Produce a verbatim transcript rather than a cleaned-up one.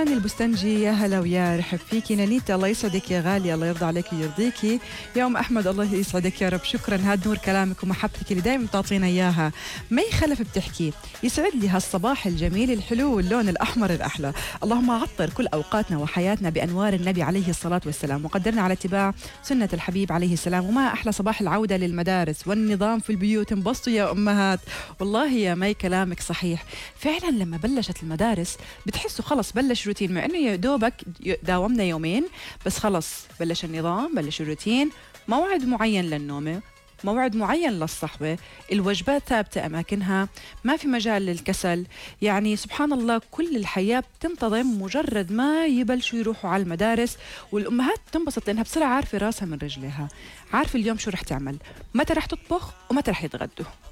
هاني البستنجي، يا هلا ويا رحب فيكي. نانيتا الله يسعدك يا غالية، الله يرضى عليك ويرضيكي. يا أم أحمد الله يسعدك يا رب، شكرا، هاد نور كلامك ومحبتك اللي دايما تعطينا إياها. مي خلف بتحكي يسعد لي هالصباح الجميل الحلو واللون الأحمر الأحلى، اللهم عطر كل أوقاتنا وحياتنا بأنوار النبي عليه الصلاة والسلام، وقدرنا على اتباع سنة الحبيب عليه السلام. وما أحلى صباح العودة للمدارس والنظام في البيوت. انبسطوا يا أمهات. والله يا مي كلامك صحيح، فعلا لما بلشت المدارس بتحسوا خلص بلش روتين، مع انه يا دوبك داومنا يومين بس خلص بلش النظام، بلش الروتين، موعد معين للنوم، موعد معين للصحوة، الوجبات ثابتة أماكنها، ما في مجال للكسل. يعني سبحان الله كل الحياة بتنتظم مجرد ما يبلشوا يروحوا على المدارس. والأمهات بتنبسط لأنها بصير عارفة راسها من رجلها، عارفة اليوم شو رح تعمل، متى رح تطبخ ومتى رح يتغدوا.